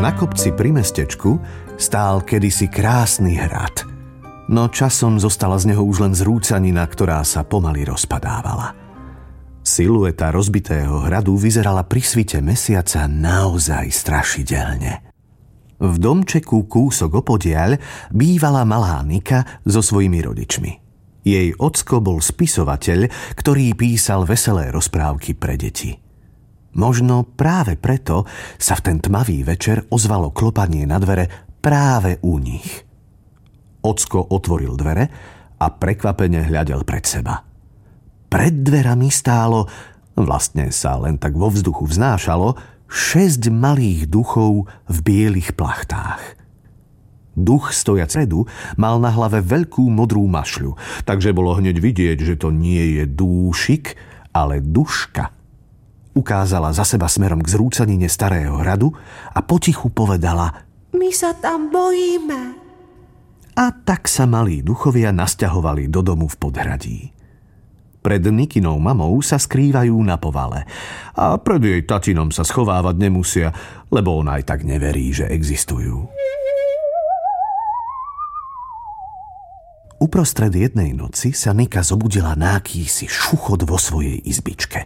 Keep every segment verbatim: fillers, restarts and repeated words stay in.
Na kopci pri mestečku stál kedysi krásny hrad. No časom zostala z neho už len zrúcanina, ktorá sa pomaly rozpadávala. Silueta rozbitého hradu vyzerala pri svite mesiaca naozaj strašidelne. V domčeku kúsok opodiaľ bývala malá Nika so svojimi rodičmi. Jej ocko bol spisovateľ, ktorý písal veselé rozprávky pre deti. Možno práve preto sa v ten tmavý večer ozvalo klopanie na dvere práve u nich. Ocko otvoril dvere a prekvapene hľadel pred seba. Pred dverami stálo, vlastne sa len tak vo vzduchu vznášalo, šesť malých duchov v bielých plachtách. Duch stojac redu mal na hlave veľkú modrú mašľu, takže bolo hneď vidieť, že to nie je dúšik, ale duška. Ukázala za seba smerom k zrúcanine starého hradu a potichu povedala: My sa tam bojíme. A tak sa malí duchovia nasťahovali do domu v podhradí. Pred Nikinou mamou sa skrývajú na povale a pred jej tatinom sa schovávať nemusia, lebo ona aj tak neverí, že existujú. Uprostred jednej noci sa Nika zobudila na akýsi šuchot vo svojej izbičke.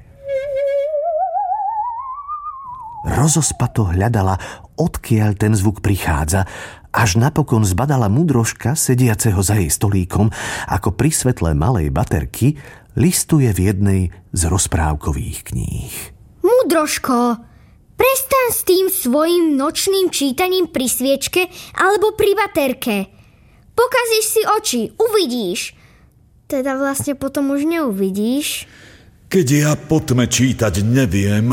Rozospato hľadala, odkiaľ ten zvuk prichádza, až napokon zbadala múdroška, sediaceho za jej stolíkom, ako pri svetle malej baterky listuje v jednej z rozprávkových kníh. Múdroško, prestaň s tým svojim nočným čítaním pri sviečke alebo pri baterke. Pokazíš si oči, uvidíš. Teda vlastne potom už neuvidíš. Keď ja po tme čítať neviem...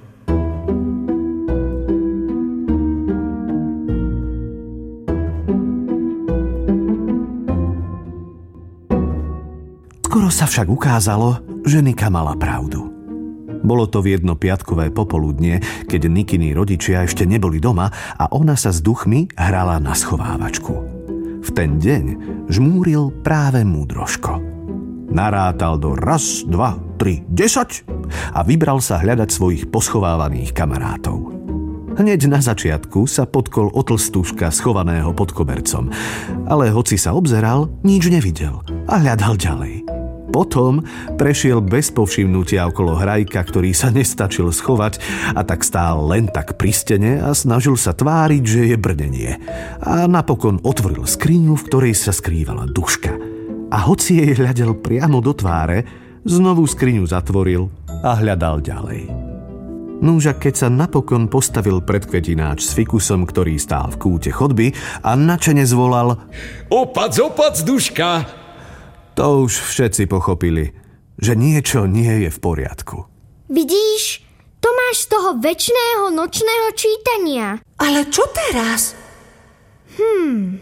Skoro sa však ukázalo, že Nika mala pravdu. Bolo to v jedno piatkové popoludnie, keď Nikini rodičia ešte neboli doma a ona sa s duchmi hrala na schovávačku. V ten deň žmúril práve múdroško. Narátal do raz, dva, tri, desať a vybral sa hľadať svojich poschovávaných kamarátov. Hneď na začiatku sa potkol o tlstúška schovaného pod kobercom, ale hoci sa obzeral, nič nevidel a hľadal ďalej. Potom prešiel bez povšimnutia okolo hrajka, ktorý sa nestačil schovať a tak stál len tak pri stene a snažil sa tváriť, že je brnenie. A napokon otvoril skriňu, v ktorej sa skrývala duška. A hoci jej hľadel priamo do tváre, znovu skriňu zatvoril a hľadal ďalej. Núža, keď sa napokon postavil pred kvetináč s fikusom, ktorý stál v kúte chodby a nadšene zvolal: Opac, opac, duška! To už všetci pochopili, že niečo nie je v poriadku. Vidíš, to máš z toho večného nočného čítania. Ale čo teraz? Hmm.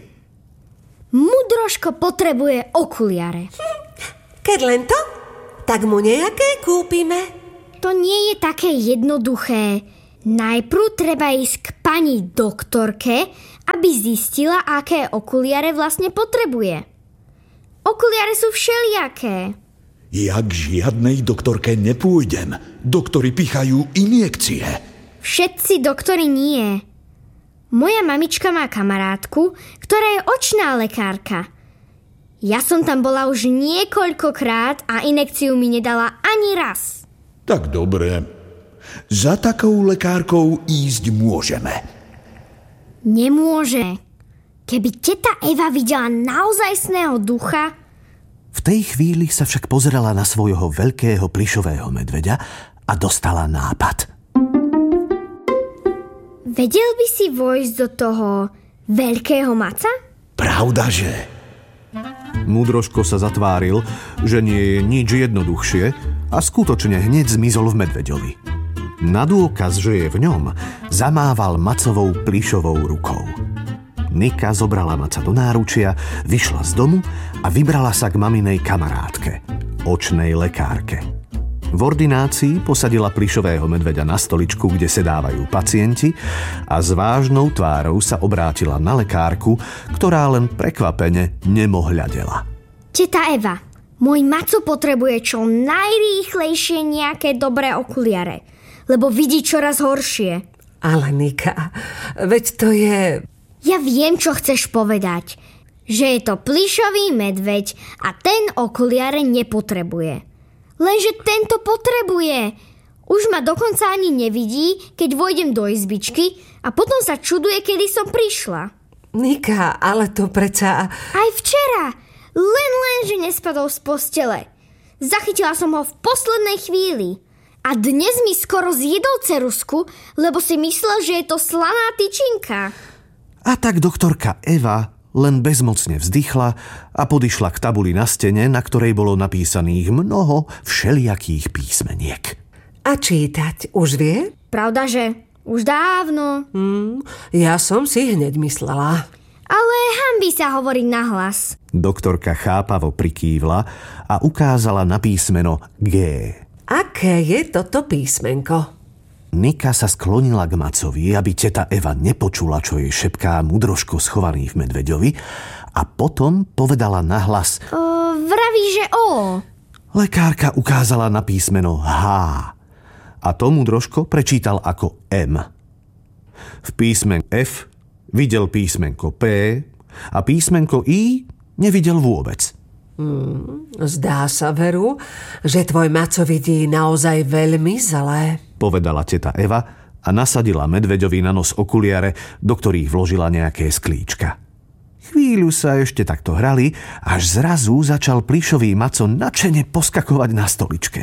Múdroško potrebuje okuliare. Keď len to, tak mu nejaké kúpime. To nie je také jednoduché. Najprv treba ísť k pani doktorke, aby zistila, aké okuliare vlastne potrebuje. Okuliare sú všelijaké. Ja k žiadnej doktorke nepôjdem. Doktori pichajú injekcie. Všetci doktori nie. Moja mamička má kamarátku, ktorá je očná lekárka. Ja som tam bola už niekoľkokrát a injekciu mi nedala ani raz. Tak dobre. Za takou lekárkou ísť môžeme. Nemôže. Keby teta Eva videla naozajstného ducha... V tej chvíli sa však pozerala na svojho veľkého plyšového medveďa a dostala nápad. Vedel by si vojsť do toho veľkého maca? Pravdaže? Múdroško sa zatváril, že nie je nič jednoduchšie a skutočne hneď zmizol v medveďovi. Na dôkaz, že je v ňom, zamával macovou plyšovou rukou. Nika zobrala maca do náručia, vyšla z domu a vybrala sa k maminej kamarátke, očnej lekárke. V ordinácii posadila plyšového medveďa na stoličku, kde sedávajú pacienti a s vážnou tvárou sa obrátila na lekárku, ktorá len prekvapene nemohľadela. Teta Eva, môj maco potrebuje čo najrýchlejšie nejaké dobré okuliare, lebo vidí čoraz horšie. Ale Nika, veď to je... Ja viem, čo chceš povedať. Že je to plyšový medveď a ten okuliare nepotrebuje. Lenže tento potrebuje. Už ma dokonca ani nevidí, keď vojdem do izbičky a potom sa čuduje, kedy som prišla. Nika, ale to predsa... Aj včera. Len len, že nespadol z postele. Zachytila som ho v poslednej chvíli. A dnes mi skoro zjedol ceruzku, lebo si myslel, že je to slaná tyčinka. A tak doktorka Eva len bezmocne vzdychla a podišla k tabuli na stene, na ktorej bolo napísaných mnoho všelijakých písmeniek. A čítať už vie? Pravda, že už dávno. Hmm, ja som si hneď myslela. Ale hanbí sa hovoriť nahlas. Doktorka chápavo prikývla a ukázala na písmeno G. Aké je toto písmenko? Nika sa sklonila k Macovi, aby teta Eva nepočula, čo jej šepká Mudroško schovaný v medveďovi, a potom povedala nahlas: O, vraví, že O. Lekárka ukázala na písmeno H a to Mudroško prečítal ako M. V písmen F videl písmenko P a písmenko I nevidel vôbec. Hmm, zdá sa, Veru, že tvoj Maco vidí naozaj veľmi zlé, povedala teta Eva a nasadila medveďovi na nos okuliare, do ktorých vložila nejaké sklíčka. Chvíľu sa ešte takto hrali, až zrazu začal plyšový Maco nadšene poskakovať na stoličke.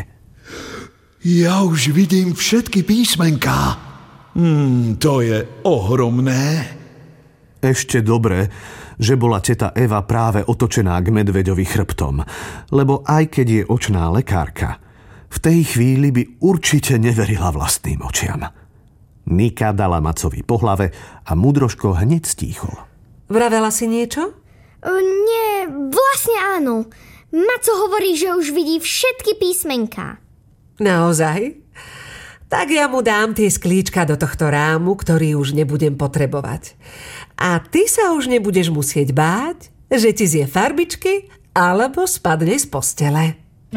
Ja už vidím všetky písmenká. Hmm, to je ohromné. Ešte dobre, že bola teta Eva práve otočená k medveďovi chrbtom, lebo aj keď je očná lekárka, v tej chvíli by určite neverila vlastným očiam. Nika dala Macovi po hlave a Mudroško hneď stíchol. Vravela si niečo? Uh, nie, vlastne áno. Maco hovorí, že už vidí všetky písmenká. Naozaj? Tak ja mu dám tie sklíčka do tohto rámu, ktorý už nebudem potrebovať. A ty sa už nebudeš musieť báť, že ti zje farbičky alebo spadne z postele.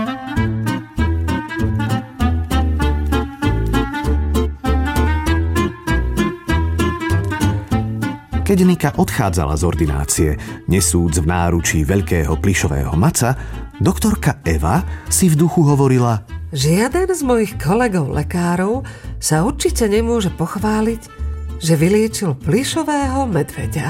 Keď Nika odchádzala z ordinácie, nesúc v náručí veľkého plyšového maca, doktorka Eva si v duchu hovorila: Žiaden z mojich kolegov lekárov sa určite nemôže pochváliť, že vyliečil plyšového medveďa.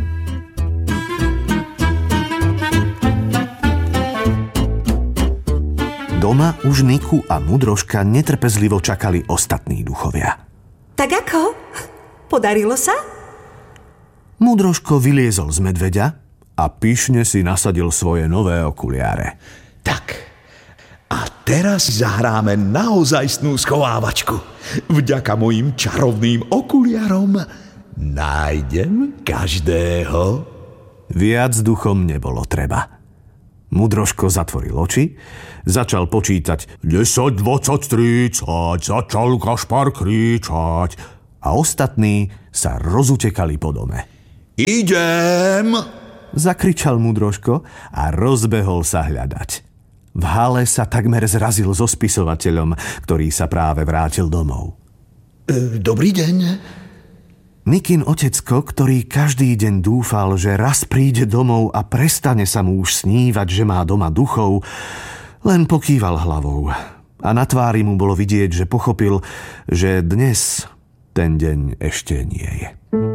Doma už Niku a Mudroška netrpezlivo čakali ostatní duchovia. Tak ako? Podarilo sa? Mudroško vyliezol z medveďa a pyšne si nasadil svoje nové okuliare. Tak, a teraz zahráme naozajstnú schovávačku. Vďaka mojim čarovným okuliarom nájdem každého. Viac duchom nebolo treba. Mudroško zatvoril oči, začal počítať desať, dvadsať, tridsať, začal Kašpar kričať a ostatní sa rozutekali po dome. Idem! Zakričal Mudroško a rozbehol sa hľadať. V hale sa takmer zrazil so spisovateľom, ktorý sa práve vrátil domov. E, dobrý deň. Nikin otecko, ktorý každý deň dúfal, že raz príde domov a prestane sa mu už snívať, že má doma duchov, len pokýval hlavou. A na tvári mu bolo vidieť, že pochopil, že dnes ten deň ešte nie je.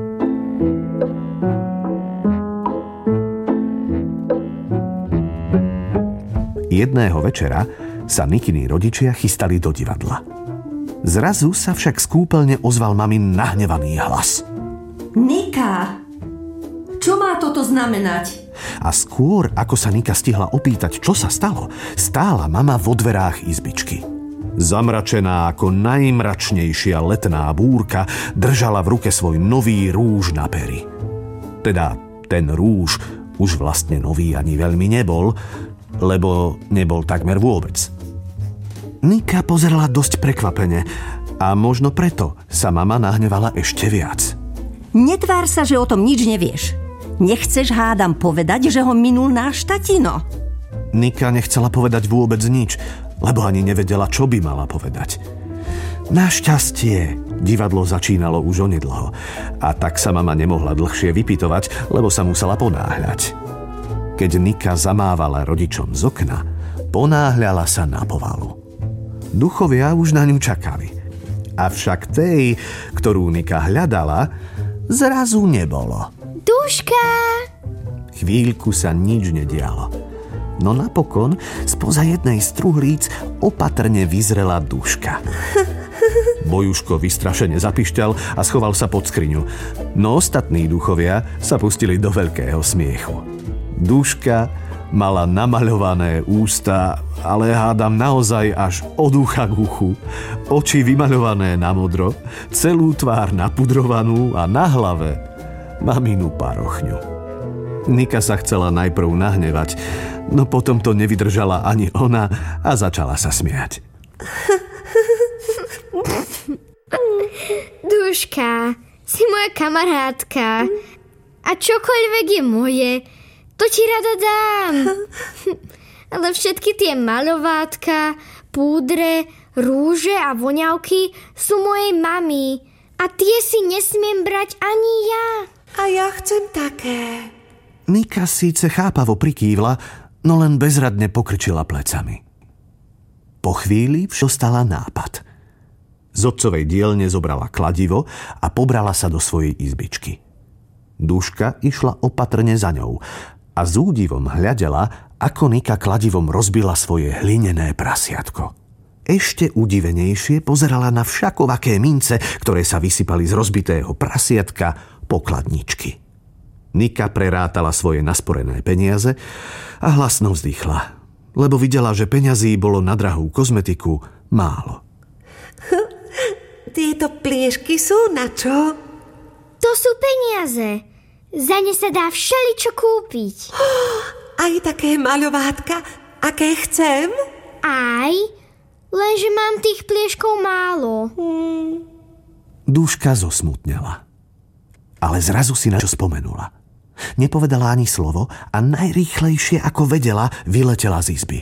Jedného večera sa Nikiny rodičia chystali do divadla. Zrazu sa však z kúpeľne ozval mamin nahnevaný hlas. Nika, čo má toto znamenať? A skôr, ako sa Nika stihla opýtať, čo sa stalo, stála mama vo dverách izbičky. Zamračená ako najmračnejšia letná búrka, držala v ruke svoj nový rúž na pery. Teda ten rúž už vlastne nový ani veľmi nebol, lebo nebol takmer vôbec. Nika pozerala dosť prekvapene a možno preto sa mama nahnevala ešte viac. Netvár sa, že o tom nič nevieš. Nechceš, hádam, povedať, že ho minul náš tatino? Nika nechcela povedať vôbec nič, lebo ani nevedela, čo by mala povedať. Našťastie, divadlo začínalo už onedlho a tak sa mama nemohla dlhšie vypytovať, lebo sa musela ponáhľať. Keď Nika zamávala rodičom z okna, ponáhľala sa na povalu. Duchovia už na ňu čakali. Avšak tej, ktorú Nika hľadala, zrazu nebolo. Duška! Chvíľku sa nič nedialo. No napokon spoza jednej z truhlíc opatrne vyzrela Duška. Bojuško vystrašene zapišťal a schoval sa pod skriňu. No ostatní duchovia sa pustili do veľkého smiechu. Duška mala namaľované ústa, ale hádam naozaj až od ucha k uchu, oči vymaľované na modro, celú tvár napudrovanú a na hlave maminu parochňu. Nika sa chcela najprv nahnevať, no potom to nevydržala ani ona a začala sa smiať. Duška, si moja kamarátka a čokoľvek je moje, to ti rada dám. Ale všetky tie maľovátka, púdre, rúže a voňavky sú mojej mamy a tie si nesmiem brať ani ja. A ja chcem také. Nika síce chápavo prikývla, no len bezradne pokrčila plecami. Po chvíli dostala nápad. Z otcovej dielne zobrala kladivo a pobrala sa do svojej izbičky. Duška išla opatrne za ňou a s údivom hľadela, ako Nika kladivom rozbila svoje hlinené prasiatko. Ešte udivenejšie pozerala na všakovaké mince, ktoré sa vysypali z rozbitého prasiatka pokladničky. Nika prerátala svoje nasporené peniaze a hlasno vzdychla, lebo videla, že peňazí bolo na drahú kozmetiku málo. Tieto pliešky sú na čo? To sú peniaze. Za ne sa dá všeličo kúpiť. Aj také maľovátka, aké chcem? Aj, lenže mám tých plieškov málo. Hmm. Duška zosmutnela. Ale zrazu si na čo spomenula. Nepovedala ani slovo a najrýchlejšie, ako vedela, vyletela z izby.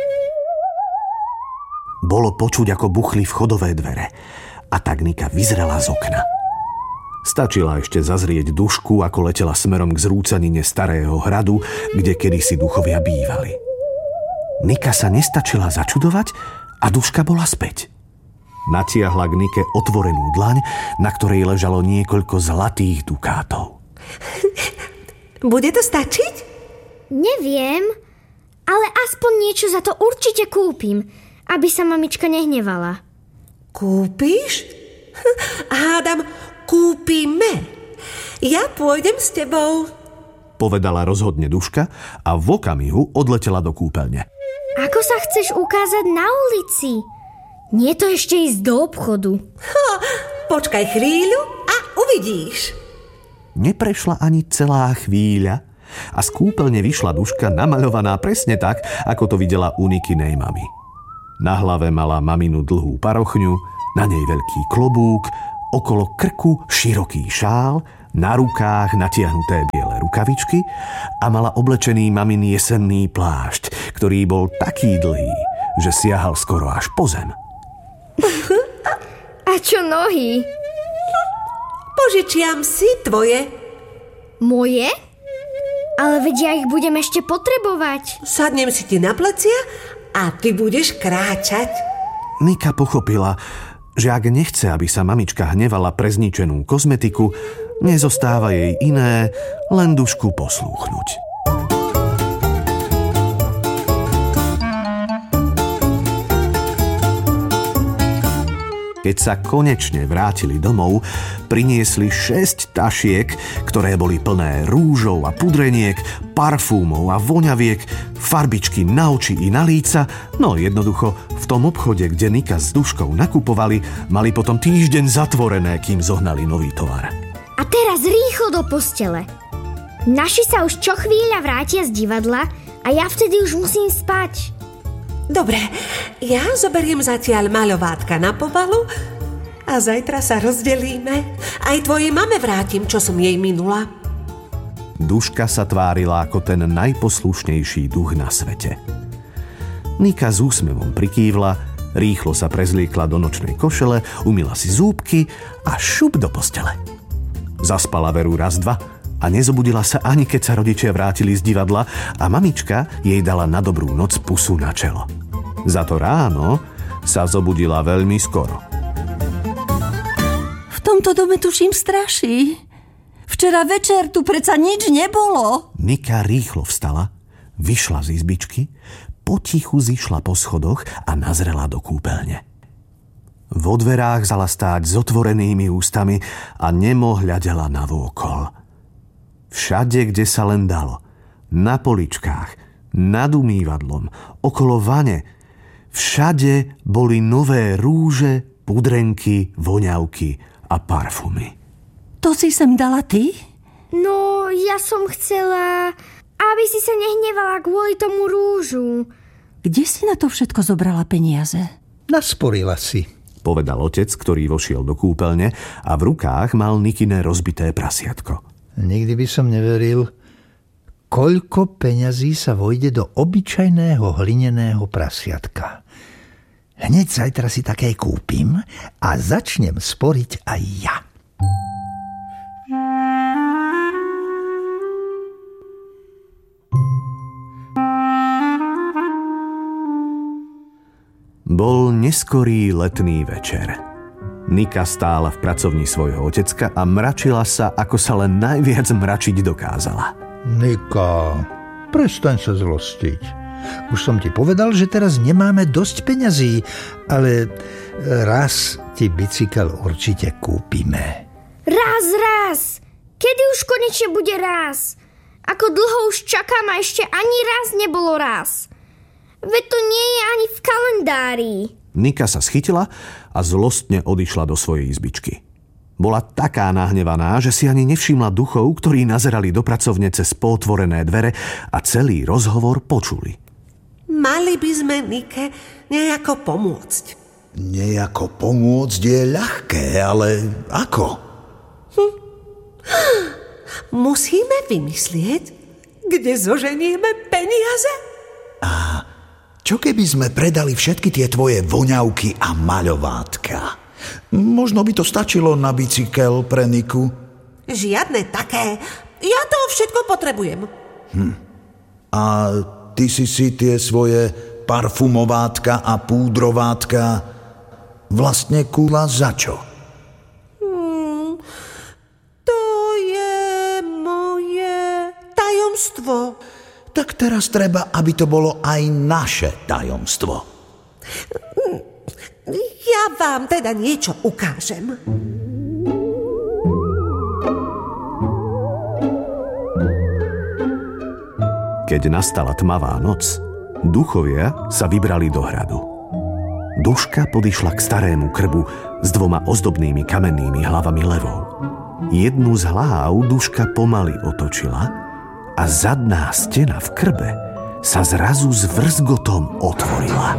Bolo počuť, ako buchli vchodové dvere a tak Nika vyzrela z okna. Stačila ešte zazrieť Dušku, ako letela smerom k zrúcanine starého hradu, kde kedysi duchovia bývali. Nika sa nestačila začudovať a Duška bola späť. Natiahla k Nike otvorenú dlaň, na ktorej ležalo niekoľko zlatých dukátov. Bude to stačiť? Neviem, ale aspoň niečo za to určite kúpim, aby sa mamička nehnevala. Kúpiš? Hádam, kúpime. Ja pôjdem s tebou, povedala rozhodne Duška a v okamihu odletela do kúpeľne. Ako sa chceš ukázať na ulici? Nie to ešte ísť do obchodu. Ha, počkaj chvíľu a uvidíš. Neprešla ani celá chvíľa a z kúpeľne vyšla Duška namaľovaná presne tak, ako to videla u Nikinej mamy. Na hlave mala maminu dlhú parochňu, na nej veľký klobúk, okolo krku široký šál, na rukách natiahnuté biele rukavičky a mala oblečený mamin jesenný plášť, ktorý bol taký dlhý, že siahal skoro až po zem. A čo nohy? Požičiam si tvoje. Moje? Ale veď ja ich budem ešte potrebovať. Sadnem si ti na plecia a ty budeš kráčať. Nika pochopila, že ak nechce, aby sa mamička hnevala pre zničenú kozmetiku, nezostáva jej iné, len Dušku poslúchnuť. Keď sa konečne vrátili domov, priniesli šesť tašiek, ktoré boli plné rúžov a pudreniek, parfúmov a voňaviek, farbičky na oči i na líca, no jednoducho v tom obchode, kde Nika s Duškou nakupovali, mali potom týždeň zatvorené, kým zohnali nový tovar. A teraz rýchlo do postele. Naši sa už čo chvíľa vrátia z divadla a ja vtedy už musím spať. Dobre, ja zoberiem zatiaľ maľovátka na povalu a zajtra sa rozdelíme. Aj tvojej mame vrátim, čo som jej minula. Duška sa tvárila ako ten najposlušnejší duch na svete. Nika s úsmevom prikývla Rýchlo sa prezliekla do nočnej košele, umyla si zúbky a šup do postele. Zaspala veru raz, dva a nezobudila sa ani keď sa rodičia vrátili z divadla a mamička jej dala na dobrú noc pusu na čelo. Za to ráno sa zobudila veľmi skoro. V tomto dome tuším straší. Včera večer tu predsa nič nebolo. Nika rýchlo vstala, vyšla z izbičky, potichu zišla po schodoch a nazrela do kúpeľne. Vo dverách zala stáť s otvorenými ústami a nemo hľadela navôkol. Všade, kde sa len dalo, na poličkách, nad umývadlom, okolo vane, všade boli nové rúže, pudrenky, voňavky a parfumy. To si sem dala ty? No, ja som chcela, aby si sa nehnevala kvôli tomu rúžu. Kde si na to všetko zobrala peniaze? Nasporila si, povedal otec, ktorý vošiel do kúpeľne a v rukách mal Nikine rozbité prasiatko. Nikdy by som neveril, koľko peňazí sa vojde do obyčajného hlineného prasiatka. Hneď zajtra si také kúpim a začnem sporiť aj ja. Bol neskorý letný večer. Nika stála v pracovni svojho otecka a mračila sa, ako sa len najviac mračiť dokázala. Nika, prestaň sa zlostiť. Už som ti povedal, že teraz nemáme dosť peňazí, ale raz ti bicykel určite kúpime. Raz, raz! Kedy už konečne bude raz? Ako dlho už čakám a ešte ani raz nebolo raz. Veď to nie je ani v kalendári. Nika sa schytila a zlostne odišla do svojej izbičky. Bola taká nahnevaná, že si ani nevšimla duchov, ktorí nazerali do pracovne cez pootvorené dvere a celý rozhovor počuli. Mali by sme Nike nejako pomôcť. Nejako pomôcť je ľahké, ale ako? Hm. Musíme vymyslieť, kde zoženieme peniaze. A čo keby sme predali všetky tie tvoje voňavky a maľovátka? Možno by to stačilo na bicykel pre Niku. Žiadne také. Ja to všetko potrebujem. Hm. A ty si si tie svoje parfumovátka a púdrovátka vlastne kúla za čo? Hmm, to je moje tajomstvo. Tak teraz treba, aby to bolo aj naše tajomstvo. Ja vám teda niečo ukážem. Keď nastala tmavá noc, duchovia sa vybrali do hradu. Duška podišla k starému krbu s dvoma ozdobnými kamennými hlavami levov. Jednu z hlav Duška pomaly otočila a zadná stena v krbe sa zrazu s vrzgotom otvorila.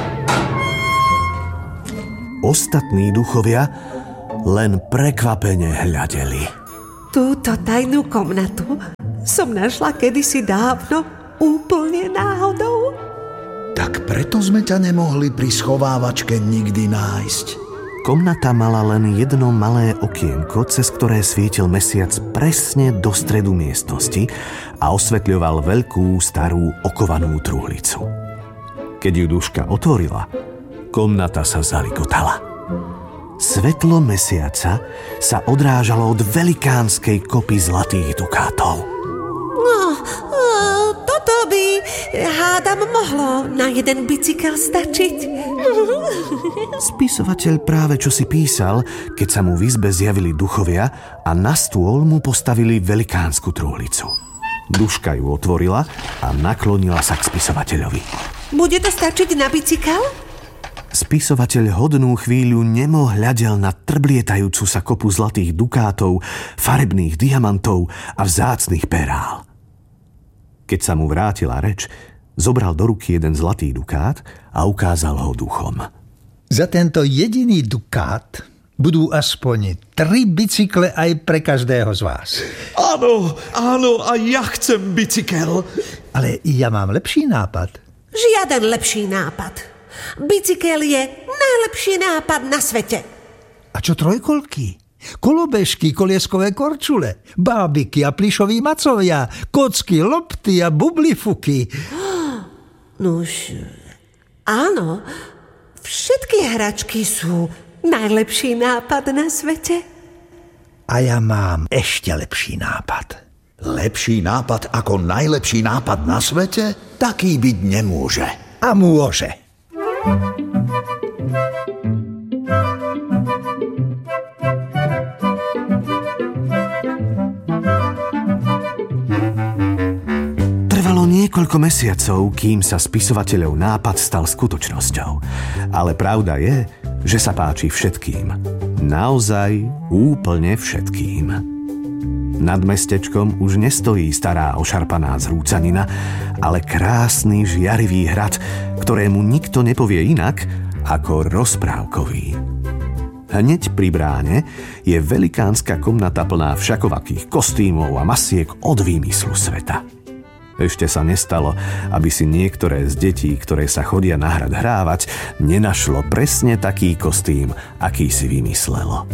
Ostatní duchovia len prekvapene hľadeli. Túto tajnú komnatu som našla kedysi dávno úplne náhodou. Tak preto sme ťa nemohli pri schovávačke nikdy nájsť. Komnata mala len jedno malé okienko, cez ktoré svietil mesiac presne do stredu miestnosti a osvetľoval veľkú starú okovanú truhlicu. Keď ju Duška otvorila, komnata sa zalikotala. Svetlo mesiaca sa odrážalo od velikánskej kopy zlatých dukátov. No, toto by, hádam, mohlo na jeden bicykel stačiť. Spisovateľ práve čo si písal, keď sa mu v izbe zjavili duchovia a na stôl mu postavili velikánsku truhlicu. Duška ju otvorila a naklonila sa k spisovateľovi. Bude to stačiť na bicykel? Spisovateľ hodnú chvíľu nemo hľadel na trblietajúcu sa kopu zlatých dukátov, farebných diamantov a vzácnych perál. Keď sa mu vrátila reč, zobral do ruky jeden zlatý dukát a ukázal ho duchom. Za tento jediný dukát budú aspoň tri bicykle aj pre každého z vás. Áno, áno, a ja chcem bicykel. Ale ja mám lepší nápad. Žiaden lepší nápad. Bicykel je najlepší nápad na svete. A čo trojkolky? Kolobežky, kolieskové korčule, bábiky a plišoví macovia, kocky, lopty a bublifuky. Nuž, áno, všetky hračky sú najlepší nápad na svete. A ja mám ešte lepší nápad. Lepší nápad ako najlepší nápad na svete? Taký byť nemôže. A môže. Trvalo niekoľko mesiacov, kým sa spisovateľov nápad stal skutočnosťou. Ale pravda je, že sa páči všetkým. Naozaj úplne všetkým. Nad mestečkom už nestojí stará ošarpaná zrúcanina, ale krásny žiarivý hrad, ktorému nikto nepovie inak ako rozprávkový. Hneď pri bráne je velikánska komnata plná všakovakých kostýmov a masiek od výmyslu sveta. Ešte sa nestalo, aby si niektoré z detí, ktoré sa chodia na hrad hrávať, nenašlo presne taký kostým, aký si vymyslelo.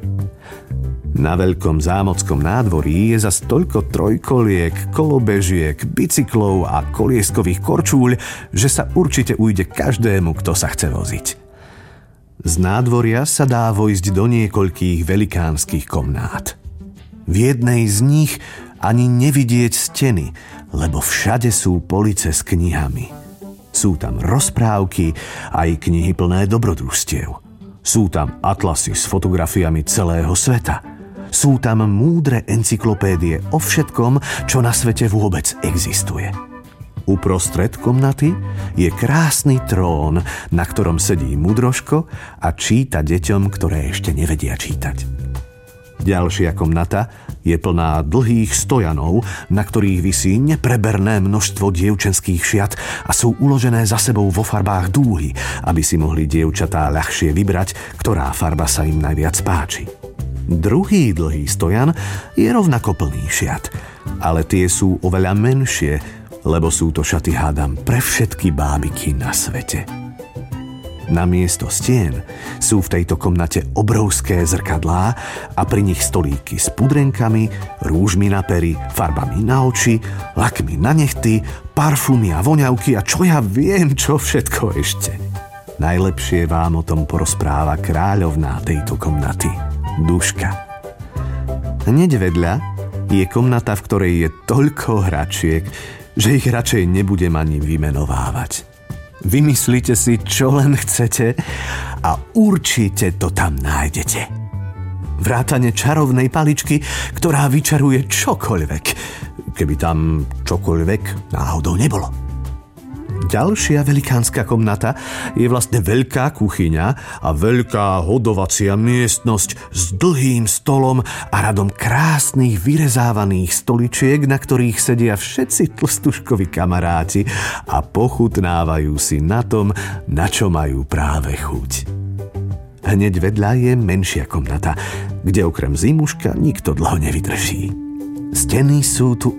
Na veľkom zámockom nádvorí je zas toľko trojkoliek, kolobežiek, bicyklov a kolieskových korčúľ, že sa určite ujde každému, kto sa chce voziť. Z nádvoria sa dá vojsť do niekoľkých velikánskych komnát. V jednej z nich ani nevidieť steny, lebo všade sú police s knihami. Sú tam rozprávky, aj knihy plné dobrodružstiev. Sú tam atlasy s fotografiami celého sveta. Sú tam múdre encyklopédie o všetkom, čo na svete vôbec existuje. Uprostred komnaty je krásny trón, na ktorom sedí mudroško a číta deťom, ktoré ešte nevedia čítať. Ďalšia komnata je plná dlhých stojanov, na ktorých visí nepreberné množstvo dievčenských šiat a sú uložené za sebou vo farbách dúhy, aby si mohli dievčatá ľahšie vybrať, ktorá farba sa im najviac páči. Druhý dlhý stojan je rovnako plný šiat, ale tie sú oveľa menšie, lebo sú to šaty, hádam, pre všetky bábiky na svete. Namiesto stien sú v tejto komnate obrovské zrkadlá a pri nich stolíky s pudrenkami, rúžmi na pery, farbami na oči, lakmi na nehty, parfumy a voňavky a čo ja viem, čo všetko ešte. Najlepšie vám o tom porozpráva kráľovná tejto komnaty, Duška. Hneď vedľa je komnata, v ktorej je toľko hračiek, že ich radšej nebudem ani vymenovávať. Vymyslite si, čo len chcete a určite to tam nájdete. Vrátane čarovnej paličky, ktorá vyčaruje čokoľvek, keby tam čokoľvek náhodou nebolo. Ďalšia velikánska komnata je vlastne veľká kuchyňa a veľká hodovacia miestnosť s dlhým stolom a radom krásnych vyrezávaných stoličiek, na ktorých sedia všetci tlstuškovi kamaráti a pochutnávajú si na tom, na čo majú práve chuť. Hneď vedľa je menšia komnata, kde okrem zimuška nikto dlho nevydrží. Steny sú tu